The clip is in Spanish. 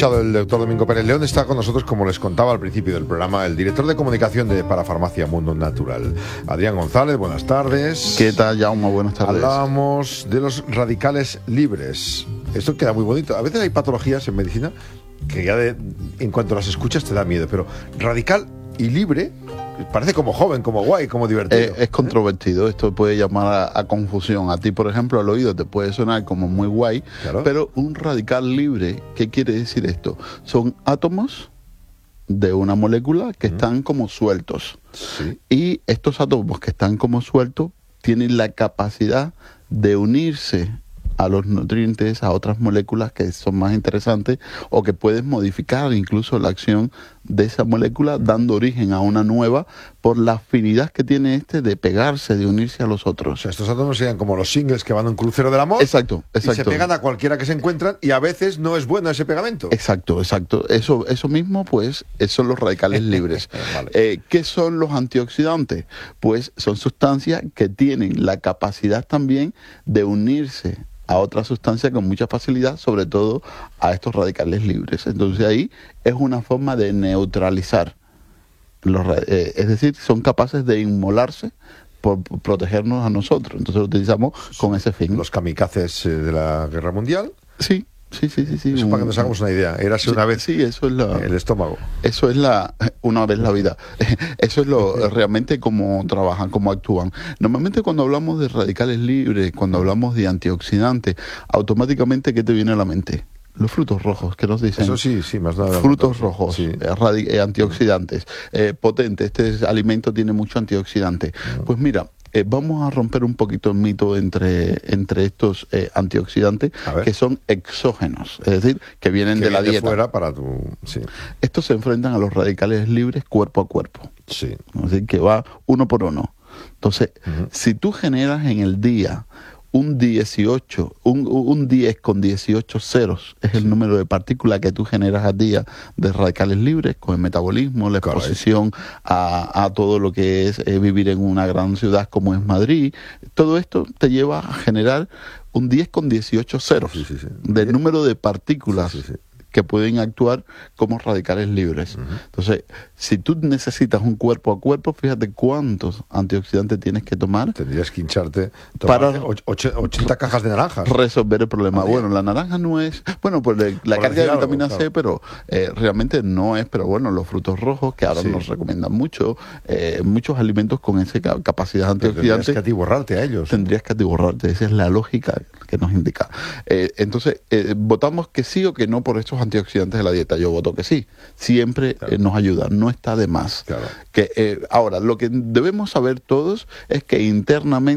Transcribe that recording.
escuchado, el doctor Domingo Pérez León está con nosotros, como les contaba al principio del programa, el director de comunicación de Parafarmacia Mundo Natural. Adrián González, buenas tardes. ¿Qué tal, Jaume? Buenas tardes. Hablábamos de los radicales libres. Esto queda muy bonito. A veces hay patologías en medicina que ya en cuanto las escuchas te da miedo, pero radical y libre parece como joven, como guay, como divertido. Es controvertido, esto puede llamar a confusión. A ti, por ejemplo, al oído te puede sonar como muy guay, claro. Pero un radical libre, ¿qué quiere decir esto? Son átomos de una molécula que están como sueltos. Sí. Y estos átomos que están como sueltos tienen la capacidad de unirse a los nutrientes, a otras moléculas que son más interesantes o que pueden modificar incluso la acción de esa molécula, dando origen a una nueva por la afinidad que tiene de pegarse, de unirse a los otros. O sea, estos átomos serían como los singles que van a un crucero del amor. Exacto. Y se pegan a cualquiera que se encuentran y a veces no es bueno ese pegamento. Exacto. Eso mismo, pues, son los radicales libres. Vale. ¿Qué son los antioxidantes? Pues son sustancias que tienen la capacidad también de unirse a otra sustancia con mucha facilidad, sobre todo a estos radicales libres. Entonces ahí es una forma de neutralizar, es decir, son capaces de inmolarse por protegernos a nosotros. Entonces lo utilizamos con ese fin. Los kamikazes de la Guerra Mundial. Sí. Eso para que nos hagamos una idea. Érase una vez eso es el estómago. Eso es una vez la vida. Eso es realmente cómo trabajan, cómo actúan. Normalmente cuando hablamos de radicales libres, cuando hablamos de antioxidantes, automáticamente ¿qué te viene a la mente? Los frutos rojos, que nos dicen. Eso sí, más nada. Frutos rojos, sí. Antioxidantes, potentes. Este alimento tiene mucho antioxidante. Pues mira, vamos a romper un poquito el mito entre estos antioxidantes que son exógenos, es decir, que vienen de la dieta. Fuera para tu... Sí. Estos se enfrentan a los radicales libres cuerpo a cuerpo. Sí. Es decir, que va uno por uno. Entonces, si tú generas en el día un 18, un 10 con 18 ceros es el número de partículas que tú generas al día de radicales libres con el metabolismo, la exposición a todo lo que es vivir en una gran ciudad como es Madrid. Todo esto te lleva a generar un 10 con 18 ceros del número de partículas que pueden actuar como radicales libres. Entonces, si tú necesitas un cuerpo a cuerpo, fíjate cuántos antioxidantes tienes que tomar. Tendrías que hincharte para 80 cajas de naranjas. Resolver el problema. Bueno, la naranja no es... Bueno, pues la carga de vitamina C, pero realmente no es... Pero bueno, los frutos rojos, que ahora nos recomiendan mucho, muchos alimentos con esa capacidad antioxidante. Tendrías que atiborrarte a ellos. Tendrías que atiborrarte. Esa es la lógica que nos indica. Entonces, votamos que sí o que no por estos antioxidantes de la dieta. Yo voto que sí. Siempre nos ayuda. No está de más. Claro. Ahora, lo que debemos saber todos es que internamente